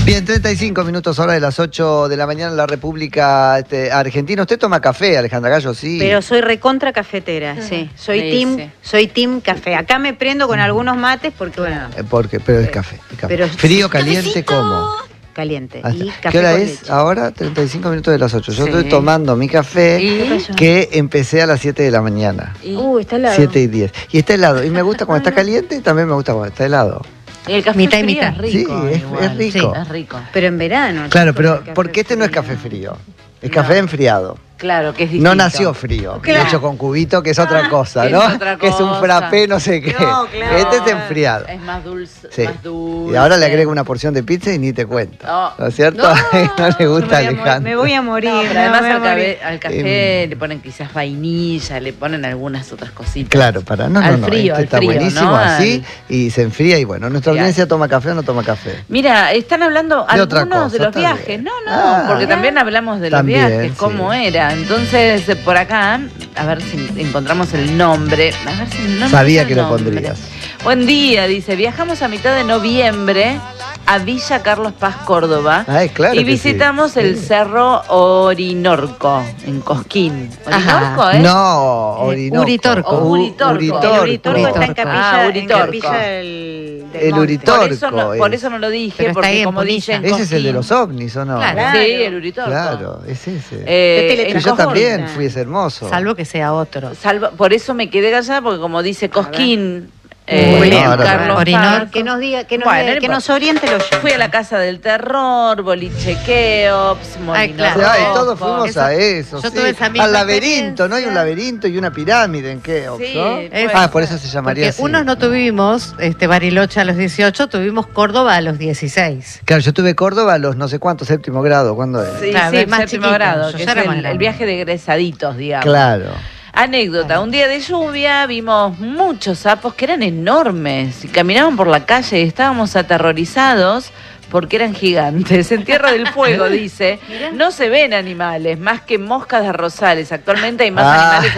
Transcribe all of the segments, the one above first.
Bien, 35 minutos hora de las 8 de la mañana en la República Argentina. ¿Usted toma café, Alejandra Gallo? Sí. Pero soy recontra cafetera, sí. Soy team café. Acá me prendo con algunos mates porque, bueno... Pero es café. Pero frío, caliente, ¿cómo? Caliente. Y café. ¿Qué hora es leche. Ahora? 35 minutos de las 8. Yo estoy tomando mi café que empecé a las 7 de la mañana. Está helado. 7 y 10. Y está helado. Y me gusta cuando está caliente y también me gusta cuando está helado. El café mitad y frío mitad. Es rico. Sí, es rico. Sí, es rico. Pero en verano. Claro, pero porque este no es café frío. Es café enfriado. Claro, que es distinto. No nació frío, claro. hecho con cubito, que es otra cosa, ¿no? Es otra que es un cosa. frappé, no sé qué. No, claro. Este es enfriado. Es más dulce, Sí. más dulce. Y ahora le agrego una porción de pizza y ni te cuento. ¿No es cierto? No. No le gusta a Alejandro. Me voy a morir. No, pero además morir. al café le ponen quizás vainilla, le ponen algunas otras cositas. Claro, al frío, este está frío, buenísimo ¿no? así y se enfría y bueno, ¿nuestra audiencia toma café o no toma café? Mira, están hablando De otra algunos cosa, de los está viajes. bien. No, porque también hablamos de los También, viajes, cómo era. Entonces, por acá, a ver si encontramos el nombre. A ver si no Sabía el que lo nombre. pondrías. Buen día, dice, viajamos a mitad de noviembre a Villa Carlos Paz, Córdoba. Ay, claro y que visitamos sí. el Cerro Orinorco, en Cosquín. ¿Orinorco, eh? No, Orinoco. Uritorco. Uritorco. El Uritorco está en Capilla, Uritorco. en Capilla del El Monte. Uritorco. Por eso no lo dije, Pero está ahí porque en como Punilla. dicen Ese es el de Cosquín. los ovnis, ¿o no? Claro. Sí, el Uritorco. Claro, es ese. En Que yo Cosquín. también fui, es hermoso. Salvo que sea otro. Por eso me quedé callada, porque como dice Cosquín, Carlos Paz, Que nos diga, que nos, Bueno, diga, no que importa. nos oriente los oyentes. Fui a la Casa del Terror, Boliche Keops, Molino claro. Ay, Rojo. todos fuimos a eso. Yo Sí. tuve esa misma Al laberinto, experiencia. ¿no? Hay un laberinto y una pirámide en Keops, Sí, ¿no? puede Por ser. eso se llamaría Porque así. unos no tuvimos Bariloche a los 18, tuvimos Córdoba a los 16. Claro, yo tuve Córdoba a los no sé cuántos, séptimo grado, ¿cuándo es? Sí, Claro, sí, es más séptimo chiquito, grado, yo que ya es era más el grande. viaje de egresaditos, digamos. Claro. Anécdota, un día de lluvia vimos muchos sapos que eran enormes y caminaban por la calle y estábamos aterrorizados porque eran gigantes. En Tierra del Fuego, dice, no se ven animales, más que moscas de rosales. Actualmente hay más animales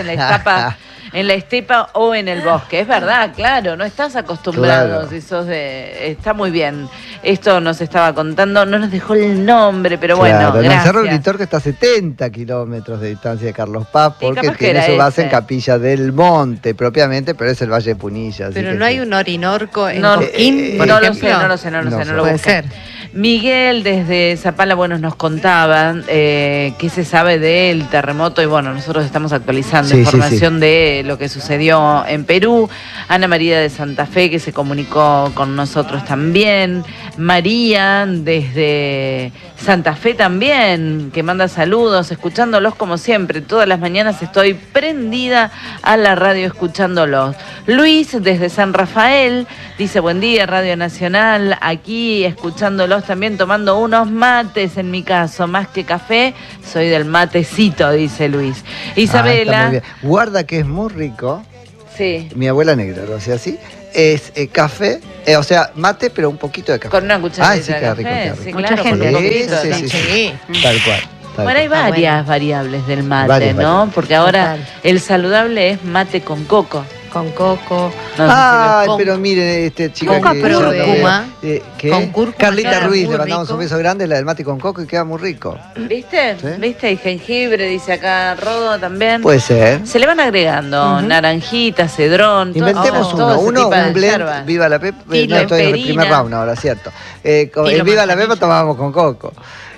en la estepa o en el bosque. Es verdad, claro, no estás acostumbrado. Claro. Está muy bien. Esto nos estaba contando, no nos dejó el nombre, pero bueno, Claro, el gracias. Cerro Uritorco está a 70 kilómetros de distancia de Carlos Paz Y porque capaz que tiene era su base en ese. Capilla del Monte propiamente, pero es el Valle de Punilla. así Pero que no hay sí. un Orinorco en No, Cosquín, por no lo ejemplo. sé, no lo sé, no lo Puede busqué. ser. Miguel desde Zapala, bueno, nos contaban qué se sabe del terremoto y bueno, nosotros estamos actualizando Sí, información de lo que sucedió en Perú. Ana María de Santa Fe que se comunicó con nosotros también. María desde Santa Fe también, que manda saludos, escuchándolos como siempre. Todas las mañanas estoy prendida a la radio escuchándolos. Luis desde San Rafael dice, buen día, Radio Nacional, aquí escuchándolos también, tomando unos mates en mi caso, más que café, soy del matecito, dice Luis. Está Isabela, muy bien. Guarda que es muy rico. sí, Mi abuela negra lo hacía así. Es café, o sea, mate, pero un poquito de café. con una cucharadita Ay, sí, de queda rico, café, queda rico. sí, Mucha claro, con gente un lo poquito sí, de sí, café. Sí. Tal cual. Bueno, hay cual. varias variables del mate, Varias ¿no? variables. Porque ahora Total. el saludable es mate con coco. Con coco. No sé si Ay, con- pero mire, este chico con que yo lo veo. cúrcuma. ¿Qué? Con cúrcuma Carlita queda Ruiz, muy le mandamos rico. un beso grande, la del mate con coco y queda muy rico. ¿Viste? Sí. ¿Viste? Y jengibre, dice acá Rodo también. Puede ser. Se le van agregando naranjita, cedrón. Inventemos todo ese uno, tipo de un blend, yerba. viva la pepa. Tilo, No, estoy en el esperina. primer round ahora, cierto. Con Tilo, el viva la pepa manzanilla. tomábamos con coco.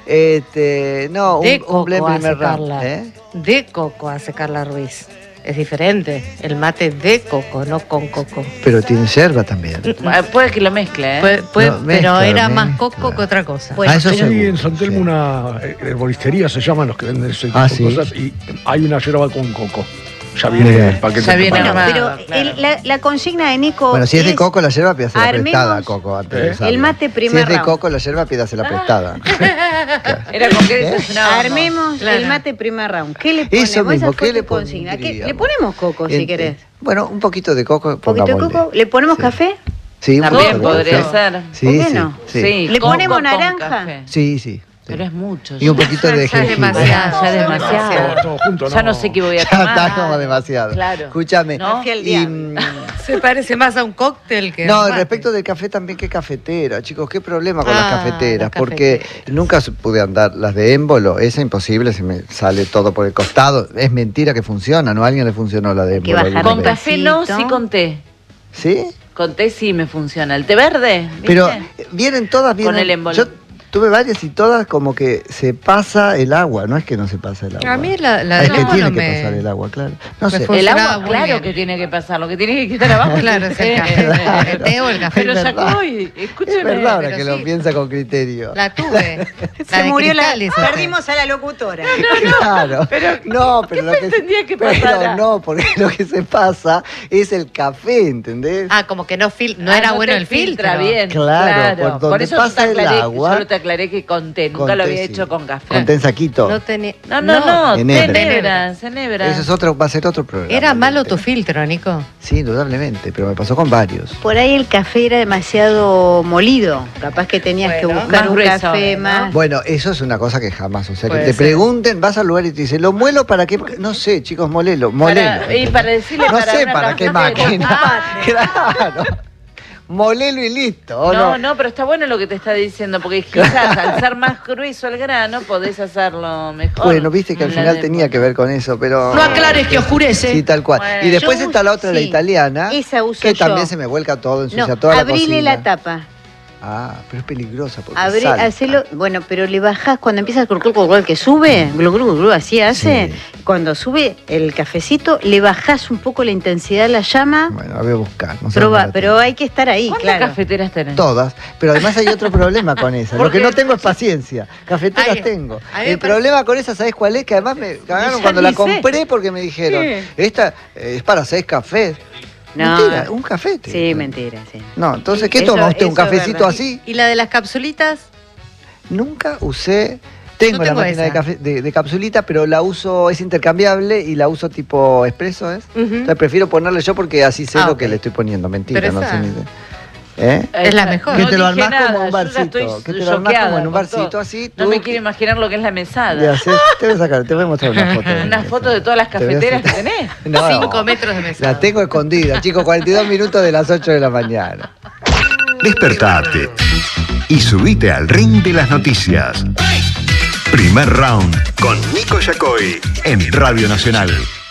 No, De un coco blend hace primer round. Carla. ¿Eh? De coco hace Carla Ruiz. Es diferente. El mate de coco, no con coco. Pero tiene yerba también. Puede que lo mezcle, ¿eh? Pero mezcla, era más mezcla. coco que otra cosa. Ah, eso Hay seguro. en San Telmo Sí. una herboristería, se llaman los que venden ese tipo Ah, de sí. cosas, y hay una yerba con coco. Ya viene Mira. el paquete. Ya viene preparado. armado. Pero claro. la consigna de Nico Bueno, si es de es coco, la yerba pídasela armemos prestada a coco antes de usarla. el mate Si primer es de round. coco, la yerba pídasela prestada. Era con qué ¿Eh? desayunábamos. Armemos Claro. el mate primer round. ¿Qué le ponemos? Eso mismo, Esa fue ¿qué le tu consigna. pondríamos? Le ponemos coco si querés. Bueno, un poquito de coco, ¿Un poquito de pongámosle. coco? ¿Le ponemos Sí. café? Sí, un También poquito de podría café. ser. Sí, ¿Por qué sí, no? sí. ¿Le coco ponemos con naranja? café. Sí, sí. Pero es mucho. Y un poquito de Ya es jengibre. demasiado. Ya es demasiado. Todo junto, Ya no sé qué voy a Ya tomar. está como demasiado. Claro. Escúchame. ¿No? Fui al Y, diablo. Se parece más a un cóctel que... No, respecto del café también, ¿qué cafetera? Chicos, qué problema con las cafeteras. Porque nunca pude andar las de émbolo. Esa es imposible, se me sale todo por el costado. Es mentira que funciona, ¿no? A alguien le funcionó la de émbolo. Con café no, sí con té. ¿Sí? Con té sí me funciona. ¿El té verde? ¿Viste? Pero vienen todas, con el émbolo. Yo tuve varias y todas como que se pasa el agua, no es que no se pasa el agua. A mí la es que tiene que pasar el agua, claro. No sé. El agua, claro que tiene que pasar, lo que tiene que quedar abajo. Claro, es el café. El té o el café. Pero Jacoy, escúcheme. Es verdad ahora que lo piensa con criterio. La tuve. Se murió perdimos a la locutora. Claro. Pero lo que entendía que pasara. Pero no, porque lo que se pasa es el café, ¿entendés? Como que no era bueno el filtro. Bien. Claro, por eso pasa el agua. Solo te aclaré que con té, nunca lo había hecho con café. Con té en saquito. No, tenebra. Eso va a ser otro programa. ¿Era malo tu filtro, Nico? Sí, indudablemente, pero me pasó con varios. Por ahí el café era demasiado molido. Capaz que tenías que buscar un grueso, café más. Bueno, eso es una cosa que jamás, o sea, que te pregunten, vas al lugar y te dicen, ¿lo muelo para qué? No sé, chicos, molelo. Y para decirle no sé para qué máquina. Claro. Molelo y listo. No, pero está bueno lo que te está diciendo, porque quizás al ser más grueso el grano podés hacerlo mejor. Bueno, viste que al final tenía que ver con eso, pero... No aclares que oscurece. Sí, tal cual. Bueno, y después está la otra, la italiana, esa uso que yo. también se me vuelca todo, ensucia toda la cocina. Abrile la tapa. Ah, pero es peligrosa porque Hacelo, bueno, pero le bajás cuando empieza el que sube, así hace. Sí. Cuando sube el cafecito, le bajás un poco la intensidad de la llama. Bueno, voy a buscar. No sé pero hay que estar ahí, ¿Cuántas claro. cafeteras tenés? Todas, pero además hay otro problema con esas. Lo que no tengo es paciencia. Cafeteras tengo. El problema con esas, ¿sabés cuál es? Que además me cagaron cuando la compré porque me dijeron, esta es para 6 cafés. No. Mentira, un café. Sí, mentira, sí. No, entonces, ¿qué toma usted? ¿Un cafecito así? ¿Y la de las capsulitas? Nunca usé... Tengo la máquina de capsulita, pero la uso, es intercambiable y la uso tipo expreso, ¿es? Entonces prefiero ponerle yo porque así sé lo que le estoy poniendo. Mentira, no sé ni de... Es la mejor. Que te lo armás como un barcito. Que te lo armás como en un barcito así. No me quiero imaginar lo que es la mesada. Te voy a mostrar una foto. ¿Una foto de todas las cafeteras que tenés? No, 5 metros de mesada. La tengo escondida, chicos, 42 minutos de las 8 de la mañana. Despertate y subite al ring de las noticias. Primer round con Nico Yacoy en Radio Nacional.